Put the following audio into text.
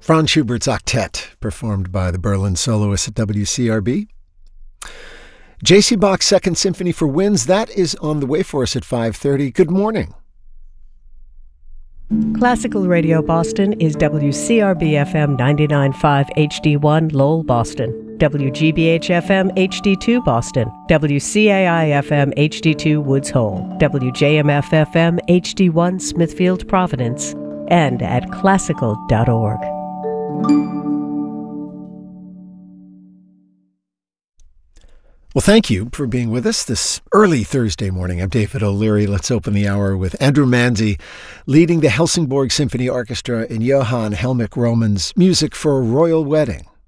Franz Schubert's Octet, performed by the Berlin soloists at WCRB. J.C. Bach's Second Symphony for Winds, that is on the way for us at 5:30. Good morning. Classical Radio Boston is WCRB-FM 99.5 HD1 Lowell, Boston, WGBH-FM HD2 Boston, WCAI-FM HD2 Woods Hole, WJMF-FM HD1 Smithfield, Providence, and at classical.org. Well, thank you for being with us this early Thursday morning. I'm David O'Leary. Let's open the hour with Andrew Manzi leading the Helsingborg Symphony Orchestra in Johann Helmich Roman's Music for a Royal Wedding.